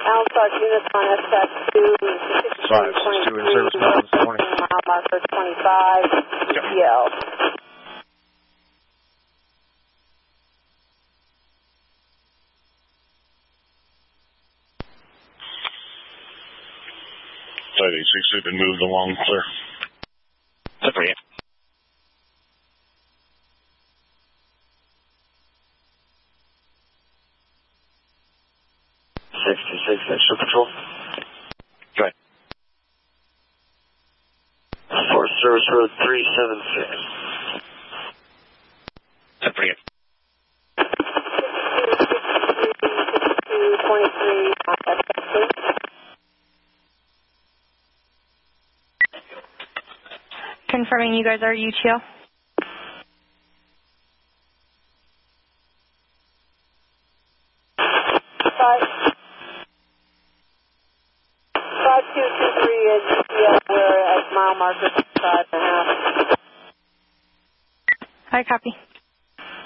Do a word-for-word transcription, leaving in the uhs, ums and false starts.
Allen Sarge units on S F two, five six two in service now this morning. Mile marker twenty-five, E T L. Flight eighty-six has been moved along, clear. Separate, yeah. sixty-six, extra patrol. Go ahead. Forest Service Road three seven six. Separate, yeah. sixty-two twenty-three on S F two. Confirming you guys are U T L. Five, five two two three is U T L. We're at mile marker five and a half. I copy.